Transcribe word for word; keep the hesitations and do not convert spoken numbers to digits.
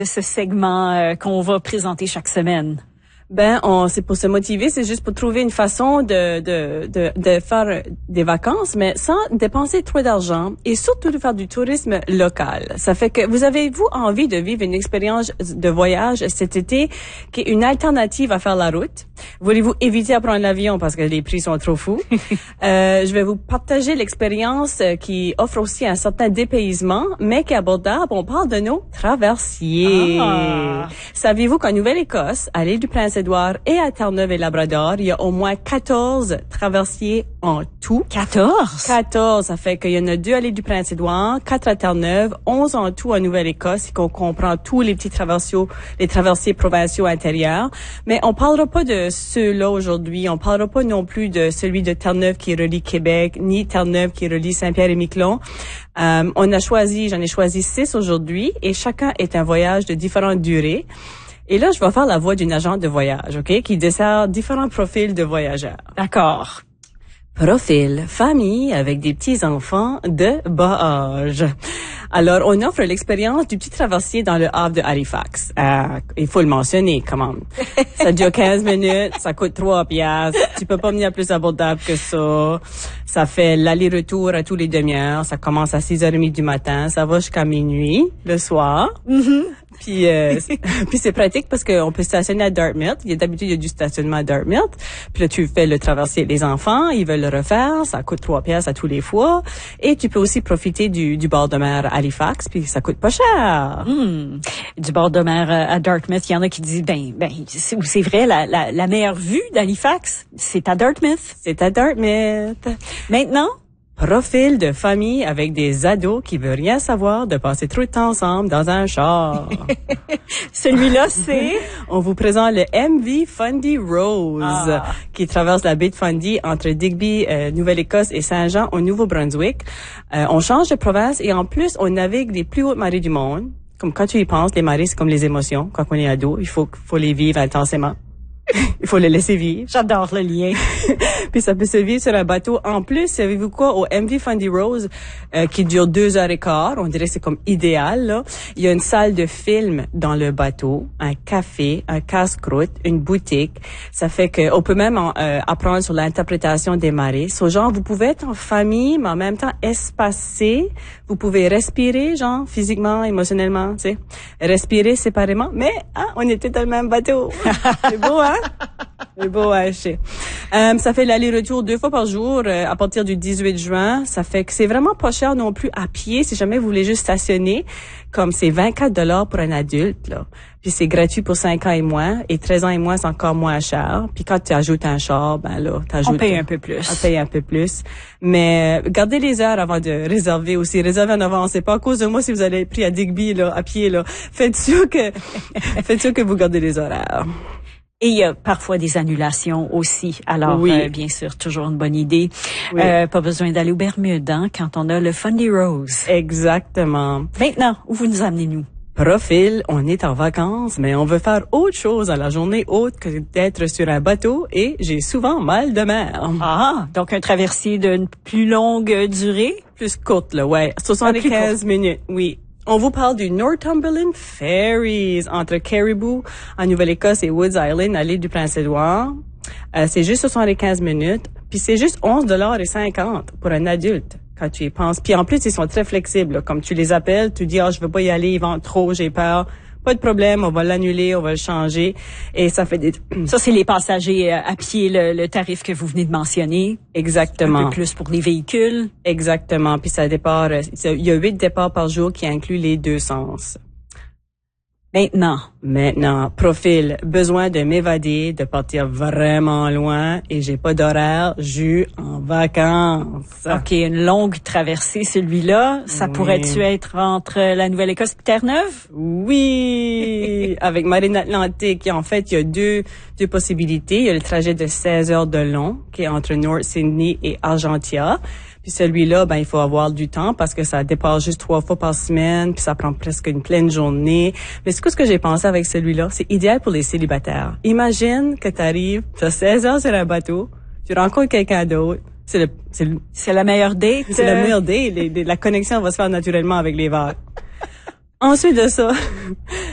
de ce segment euh, qu'on va présenter chaque semaine? Ben, on, c'est pour se motiver, c'est juste pour trouver une façon de, de, de, de faire des vacances, mais sans dépenser trop d'argent et surtout de faire du tourisme local. Ça fait que vous avez-vous envie de vivre une expérience de voyage cet été qui est une alternative à faire la route? Voulez-vous éviter à prendre l'avion parce que les prix sont trop fous? euh, je vais vous partager l'expérience qui offre aussi un certain dépaysement, mais qui est abordable. On parle de nos traversiers. Ah. Saviez-vous qu'en Nouvelle-Écosse, à l'île du Prince-Édouard et à Terre-Neuve et Labrador, il y a au moins quatorze traversiers en tout. quatorze? quatorze, ça fait qu'il y en a deux à l'île du Prince-Édouard, quatre à Terre-Neuve, onze en tout en Nouvelle-Écosse, et qu'on comprend tous les petits traversiers, les traversiers provinciaux intérieurs. Mais on parlera pas de ceux-là aujourd'hui. On parlera pas non plus de celui de Terre-Neuve qui relie Québec, ni Terre-Neuve qui relie Saint-Pierre-et-Miquelon. Euh, on a choisi, j'en ai choisi six aujourd'hui, et chacun est un voyage de différentes durées. Et là, je vais faire la voix d'une agente de voyage, OK, qui dessert différents profils de voyageurs. D'accord. Profil famille avec des petits-enfants de bas âge. Alors, on offre l'expérience du petit traversier dans le havre de Halifax. Euh, il faut le mentionner, quand même. Ça dure quinze minutes, ça coûte trois piastres. Tu peux pas venir plus abordable que ça. Ça fait l'aller-retour à tous les demi-heures. Ça commence à six heures trente du matin. Ça va jusqu'à minuit, le soir. Mm-hmm. Puis, euh, puis c'est pratique parce qu'on peut stationner à Dartmouth. Il y a d'habitude, il y a du stationnement à Dartmouth. Puis là, tu fais le traversier des enfants. Ils veulent le refaire. Ça coûte trois piastres à tous les fois. Et tu peux aussi profiter du, du bord de mer à Halifax. Puis ça coûte pas cher. Mmh. Du bord de mer à Dartmouth, il y en a qui disent, ben, ben, c'est, c'est vrai, la, la, la meilleure vue d'Halifax, c'est à Dartmouth. C'est à Dartmouth. Maintenant, profil de famille avec des ados qui veulent rien savoir de passer trop de temps ensemble dans un char. Celui-là, c'est... On vous présente le M V Fundy Rose, ah. qui traverse la baie de Fundy entre Digby, euh, Nouvelle-Écosse et Saint-Jean au Nouveau-Brunswick. Euh, on change de province et en plus, on navigue les plus hautes marées du monde. Comme quand tu y penses, les marées, c'est comme les émotions. Quand on est ado, il faut, faut les vivre intensément. Il faut les laisser vivre. J'adore le lien. Puis ça peut se vivre sur un bateau. En plus, savez-vous quoi? Au M V Fundy Rose, euh, qui dure deux heures et quart, on dirait que c'est comme idéal, là. Il y a une salle de film dans le bateau, un café, un casse-croûte, une boutique. Ça fait que on peut même en, euh, apprendre sur l'interprétation des marées. So, genre, vous pouvez être en famille, mais en même temps espacé. Vous pouvez respirer, genre, physiquement, émotionnellement, tu sais. Respirer séparément. Mais, hein, on était dans le même bateau. C'est beau, hein? C'est beau, hein, je sais. Euh, ça fait l'aller-retour deux fois par jour euh, à partir du dix-huit juin. Ça fait que c'est vraiment pas cher non plus à pied si jamais vous voulez juste stationner. Comme c'est vingt-quatre dollars pour un adulte, là. Puis c'est gratuit pour cinq ans et moins. Et treize ans et moins, c'est encore moins cher. Puis quand tu ajoutes un char, ben là, t'ajoutes... On paye un peu plus. On paye un peu plus. Mais gardez les heures avant de réserver aussi. Réservez en avance. C'est pas à cause de moi si vous allez pris à Digby, là, à pied, là. Faites sûr que, faites sûr que vous gardez les horaires. Et il y a parfois des annulations aussi. Alors, oui. euh, bien sûr, toujours une bonne idée. Oui. Euh, pas besoin d'aller aux Bermudes, hein, quand on a le Fundy Rose. Exactement. Maintenant, où vous nous amenez, nous? Profil, on est en vacances, mais on veut faire autre chose à la journée autre que d'être sur un bateau et j'ai souvent mal de mer. Ah, donc un traversier d'une plus longue durée? Plus courte, là, ouais. soixante-quinze minutes, oui. On vous parle du Northumberland Ferries entre Caribou en Nouvelle-Écosse et Woods Island à l'île du Prince-Édouard. Euh, c'est juste soixante-quinze minutes, puis c'est juste onze dollars cinquante pour un adulte quand tu y penses. Puis en plus, ils sont très flexibles, là. Comme tu les appelles, tu dis « Ah, oh, je veux pas y aller, ils vendent trop, j'ai peur ». Pas de problème, on va l'annuler, on va le changer. Et ça fait des... Ça, c'est les passagers à pied, le, le tarif que vous venez de mentionner. Exactement. Un peu plus pour les véhicules. Exactement. Puis ça départ, il y a huit départs par jour qui incluent les deux sens. Maintenant. Maintenant, profil, besoin de m'évader, de partir vraiment loin et j'ai pas d'horaire, jus en vacances. OK, une longue traversée, celui-là. Ça oui. pourrait-tu être entre la Nouvelle-Écosse et Terre-Neuve? Oui, avec Marine Atlantique. En fait, il y a deux, deux possibilités. Il y a le trajet de seize heures de long qui est entre North Sydney et Argentia. Puis celui-là, ben il faut avoir du temps parce que ça dépasse juste trois fois par semaine, puis ça prend presque une pleine journée. Mais c'est quoi ce que j'ai pensé avec celui-là? C'est idéal pour les célibataires. Imagine que tu arrives, tu as seize heures sur un bateau, tu rencontres quelqu'un d'autre. C'est le, c'est le, c'est la meilleure date. C'est la meilleure date. Les, les, la connexion va se faire naturellement avec les vagues. Ensuite de ça,